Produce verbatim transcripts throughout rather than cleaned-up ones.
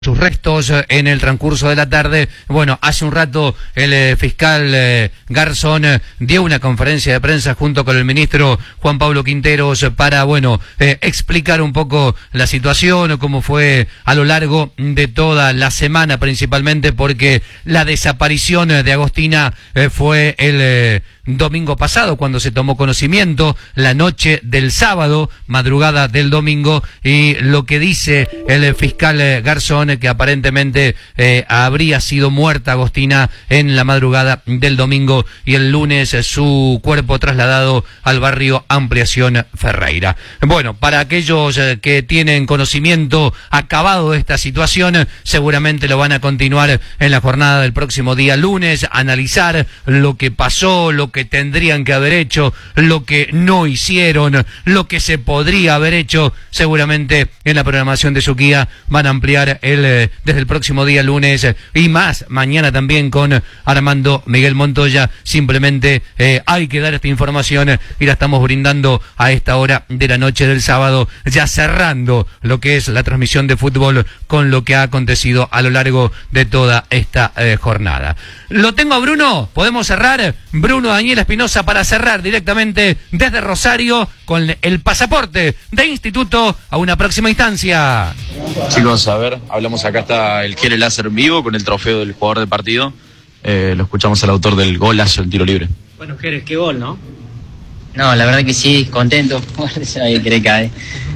sus restos en el transcurso de la tarde. Bueno, hace un rato el eh, fiscal eh, Garzón eh, dio una conferencia de prensa junto con el ministro Juan Pablo Quinteros para, bueno, eh, explicar un poco la situación, cómo fue a lo largo de toda la semana, principalmente porque la desaparición de Agostina eh, fue el eh, domingo pasado, cuando se tomó conocimiento, la noche del sábado, madrugada del domingo, y lo que dice el fiscal eh, Garzón, que aparentemente eh, habría sido muerta Agostina en la madrugada del domingo y el lunes eh, su cuerpo trasladado al barrio Ampliación Ferreira. Bueno, para aquellos eh, que tienen conocimiento acabado de esta situación, eh, seguramente lo van a continuar en la jornada del próximo día lunes, analizar lo que pasó, lo que tendrían que haber hecho, lo que no hicieron, lo que se podría haber hecho. Seguramente en la programación de Suquía van a ampliar el eh, desde el próximo día lunes eh, y más mañana también con Armando Miguel Montoya. Simplemente eh, hay que dar esta información eh, y la estamos brindando a esta hora de la noche del sábado, ya cerrando lo que es la transmisión de fútbol con lo que ha acontecido a lo largo de toda esta eh, jornada. Lo tengo a Bruno, podemos cerrar. Bruno Daniel Espinosa para cerrar directamente desde Rosario con el pasaporte de Instituto a una próxima instancia. Chicos, a ver, hablamos acá, está el Jere Láser en vivo con el trofeo del jugador del partido. Eh, lo escuchamos al autor del golazo, el tiro libre. Bueno, Jere, qué gol, ¿no? No, la verdad que sí, contento. Ahí cree que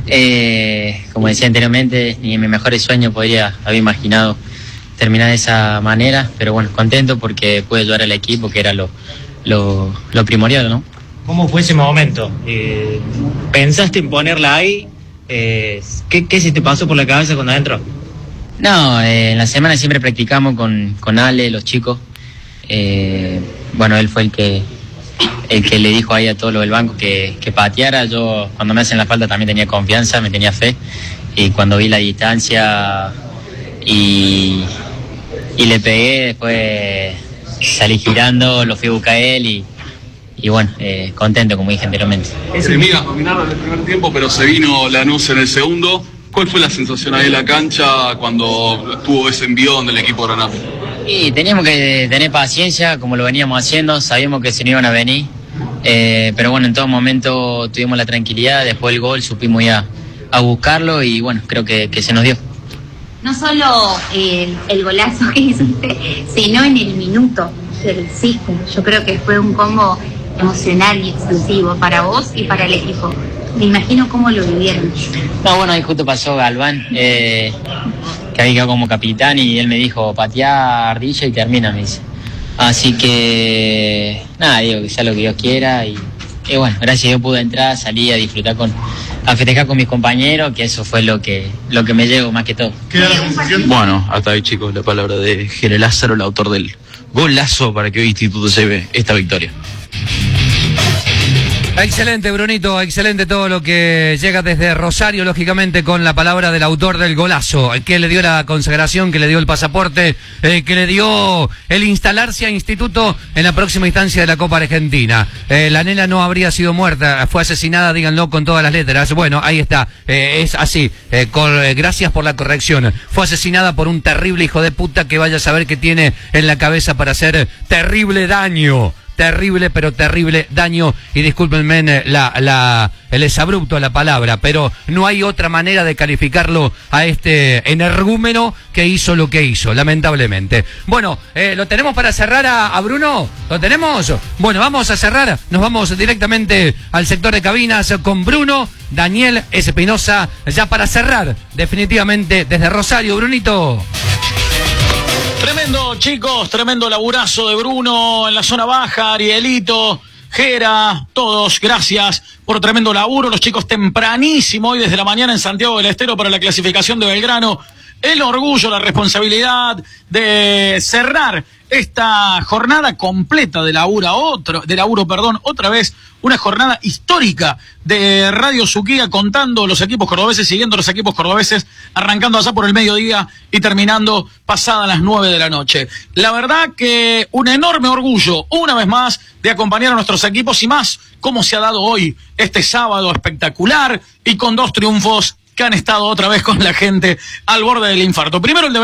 eh, como decía anteriormente, ni en mis mejores sueños podría haber imaginado terminar de esa manera, pero bueno, contento porque pude ayudar al equipo, que era lo, lo, lo primordial, ¿no? ¿Cómo fue ese momento? Eh, ¿Pensaste en ponerla ahí? Eh, ¿qué, ¿Qué se te pasó por la cabeza cuando adentro? No, eh, en la semana siempre practicamos con, con Ale, los chicos. Eh, bueno, él fue el que el que le dijo ahí a todo lo del banco que, que pateara. Yo cuando me hacen la falta también tenía confianza, me tenía fe. Y cuando vi la distancia y, y le pegué, después salí girando, lo fui a buscar a él y, y bueno, eh, contento, como dije anteriormente. Migas dominaron el primer tiempo, pero se vino Lanús en el segundo. ¿Cuál fue la sensación ahí en la cancha cuando tuvo ese envión del equipo granate? Y teníamos que tener paciencia, como lo veníamos haciendo, sabíamos que se no iban a venir, eh, pero bueno, en todo momento tuvimos la tranquilidad, después del gol supimos ya a buscarlo y bueno, creo que, que se nos dio. No solo el, el golazo que hizo usted, sino en el minuto del ciste. Yo creo que fue un combo emocional y exclusivo para vos y para el equipo. Me imagino cómo lo vivieron. No, bueno, ahí justo pasó Galván, eh, que había quedado como capitán y él me dijo, pateá ardilla y termina, me dice. Así que, nada, digo, que sea lo que Dios quiera y, y bueno, gracias a Dios pude entrar, salir a disfrutar con, a festejar con mis compañeros, que eso fue lo que, lo que me llegó más que todo. Bueno, hasta ahí, chicos, la palabra de Jere Lázaro, el autor del golazo, para que hoy Instituto lleve esta victoria. Excelente, Brunito, excelente todo lo que llega desde Rosario, lógicamente con la palabra del autor del golazo, que le dio la consagración, que le dio el pasaporte, eh, que le dio el instalarse a Instituto en la próxima instancia de la Copa Argentina. Eh, la nena no habría sido muerta, fue asesinada, díganlo con todas las letras. Bueno, ahí está, eh, es así, eh, con, eh, gracias por la corrección. Fue asesinada por un terrible hijo de puta que vaya a saber que tiene en la cabeza para hacer terrible daño. Terrible, pero terrible daño, y discúlpenme la, la, el exabrupto a la palabra, pero no hay otra manera de calificarlo a este energúmeno que hizo lo que hizo, lamentablemente. Bueno, eh, ¿lo tenemos para cerrar a, a Bruno? ¿Lo tenemos? Bueno, vamos a cerrar, nos vamos directamente al sector de cabinas con Bruno Daniel Espinosa, ya para cerrar definitivamente desde Rosario. Brunito. Tremendo, chicos, tremendo laburazo de Bruno en la zona baja, Arielito, Jera, todos, gracias por tremendo laburo. Los chicos tempranísimo hoy desde la mañana en Santiago del Estero para la clasificación de Belgrano. El orgullo, la responsabilidad de cerrar esta jornada completa de laburo, otro, de laburo, perdón, otra vez una jornada histórica de Radio Suquía, contando los equipos cordobeses, siguiendo los equipos cordobeses, arrancando allá por el mediodía y terminando pasadas las nueve de la noche. La verdad que un enorme orgullo, una vez más, de acompañar a nuestros equipos y más, como se ha dado hoy, este sábado espectacular y con dos triunfos que han estado otra vez con la gente al borde del infarto. Primero el de